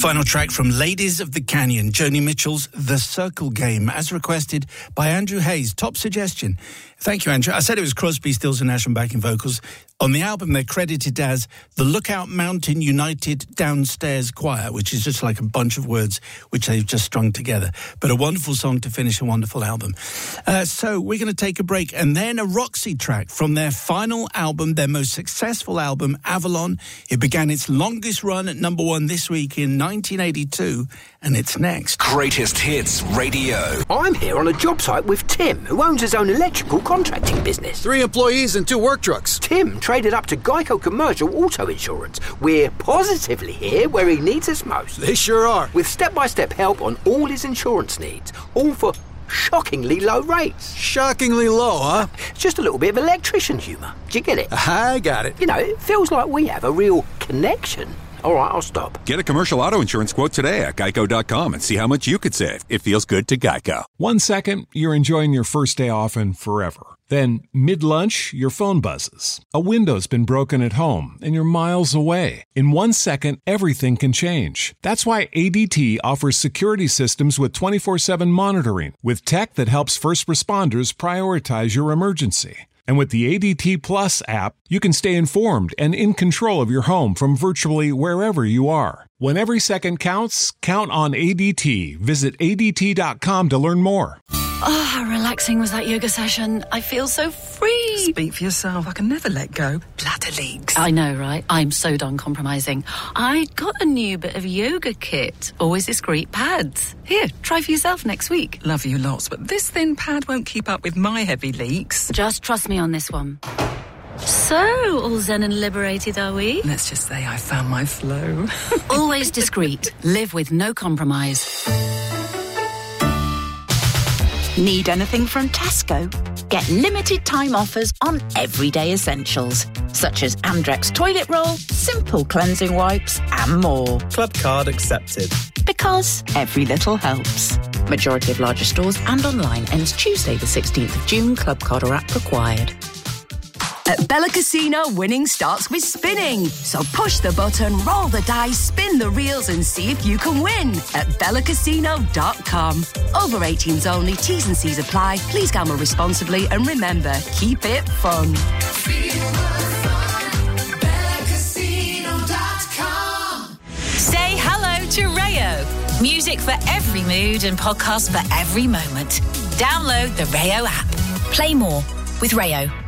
Final track from Ladies of the Canyon, Joni Mitchell's The Circle Game, as requested by Andrew Hayes. Top suggestion. Thank you, Andrew. I said it was Crosby, Stills and Nash on backing vocals. On the album, they're credited as the Lookout Mountain United Downstairs Choir, which is just like a bunch of words which they've just strung together. But a wonderful song to finish a wonderful album. So we're going to take a break, and then a Roxy track from their final album, their most successful album, Avalon. It began its longest run at number one this week in 1982, and it's next. Greatest Hits Radio. I'm here on a job site with Tim, who owns his own electrical contracting business. 3 employees and 2 work trucks. Tim traded up to Geico Commercial Auto Insurance. We're positively here where he needs us most. They sure are. With step-by-step help on all his insurance needs, all for shockingly low rates. Shockingly low, huh? Just a little bit of electrician humour. Do you get it? I got it. You know, it feels like we have a real connection. All right, I'll stop. Get a commercial auto insurance quote today at geico.com and see how much you could save. It feels good to Geico. 1 second, you're enjoying your first day off and forever. Then, mid-lunch, your phone buzzes. A window's been broken at home, and you're miles away. In 1 second, everything can change. That's why ADT offers security systems with 24/7 monitoring, with tech that helps first responders prioritize your emergency. And with the ADT Plus app, you can stay informed and in control of your home from virtually wherever you are. When every second counts, count on ADT. Visit ADT.com to learn more. Oh, how relaxing was that yoga session. I feel so free. Speak for yourself. I can never let go. Bladder leaks. I know, right? I'm so done compromising. I got a new bit of yoga kit. Always discreet pads. Here, try for yourself next week. Love you lots, but this thin pad won't keep up with my heavy leaks. Just trust me on this one. So, all zen and liberated, are we? Let's just say I found my flow. Always discreet. Live with no compromise. Need anything from Tesco? Get limited time offers on everyday essentials, such as Andrex toilet roll, Simple cleansing wipes, and more. Club card accepted. Because every little helps. Majority of larger stores and online ends Tuesday the 16th of June. Club card or app required. At Bella Casino, winning starts with spinning. So push the button, roll the dice, spin the reels and see if you can win at bellacasino.com. Over 18s only, T's and C's apply. Please gamble responsibly and remember, keep it fun. Say hello to Rayo. Music for every mood and podcasts for every moment. Download the Rayo app. Play more with Rayo.